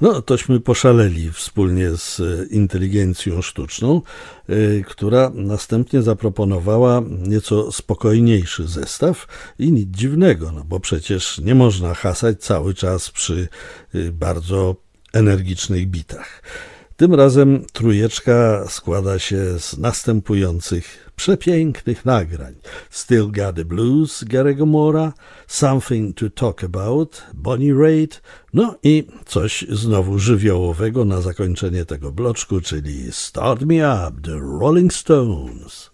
No, tośmy poszaleli wspólnie z inteligencją sztuczną, która następnie zaproponowała nieco spokojniejszy zestaw i nic dziwnego, no bo przecież nie można hasać cały czas przy bardzo energicznych bitach. Tym razem trójeczka składa się z następujących przepięknych nagrań: Still Got the Blues Gary'ego Moore'a, Something to Talk About Bonnie Raitt, no i coś znowu żywiołowego na zakończenie tego bloczku, czyli Start Me Up, The Rolling Stones.